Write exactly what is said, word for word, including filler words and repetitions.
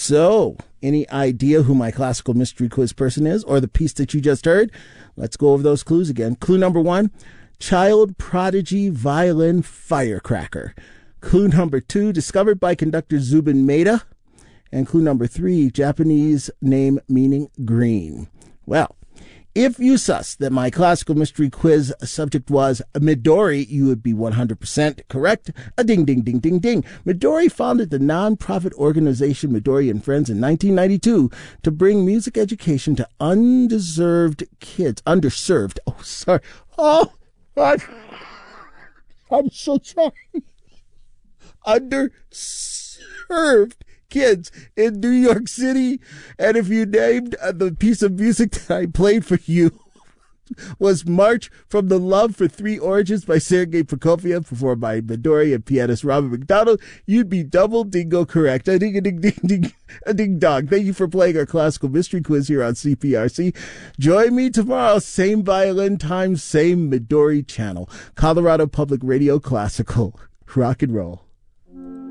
So, any idea who my classical mystery quiz person is or the piece that you just heard? Let's go over those clues again. Clue number one, child prodigy violin firecracker. Clue number two, discovered by conductor Zubin Mehta. And clue number three, Japanese name meaning green. Well, if you suss that my classical mystery quiz subject was Midori, you would be one hundred percent correct. A ding, ding, ding, ding, ding. Midori founded the non-profit organization Midori and Friends in nineteen ninety-two to bring music education to undeserved kids. Underserved. Oh, sorry. Oh, I'm, I'm so sorry. Underserved kids in New York City. And if you named uh, the piece of music that I played for you was March from the Love for Three Oranges by Sergei Prokofiev, performed by Midori and pianist Robert McDonald, you'd be double dingo correct. A ding a ding ding ding a ding dong. Thank you for playing our classical mystery quiz here on C P R C. Join me tomorrow, same violin time, same Midori channel. Colorado Public Radio Classical. Rock and roll.